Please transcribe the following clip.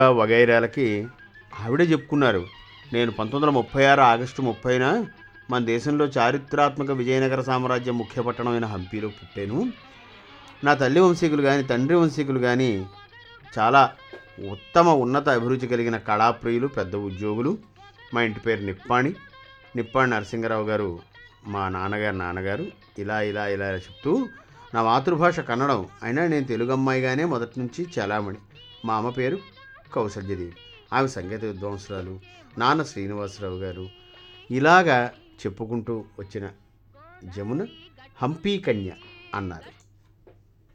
వగైరాలకి ఆవిడే చెప్పుకున్నారు. నేను 1936 ఆగస్టు 30న మన దేశంలో చారిత్రాత్మక విజయనగర సామ్రాజ్యం ముఖ్య పట్టణమైన హంపీలో పుట్టాను. నా తల్లి వంశీకులు కానీ తండ్రి వంశీకులు కానీ చాలా ఉత్తమ ఉన్నత అభిరుచి కలిగిన కళాప్రియులు, పెద్ద ఉద్యోగులు. మా ఇంటి పేరు నిప్పాణి నరసింగరావు గారు మా నాన్నగారు. ఇలా ఇలా ఇలా చెప్తూ నా మాతృభాష కన్నడం అయినా నేను తెలుగు అమ్మాయిగానే మొదటి నుంచి చలామణి. మా అమ్మ పేరు కౌసల్యదేవి, ఆమె సంగీత విద్వాంసురాలు. నాన్న శ్రీనివాసరావు గారు. ఇలాగా చెప్పుకుంటూ వచ్చిన జమున హంపీ కన్య అన్నారు.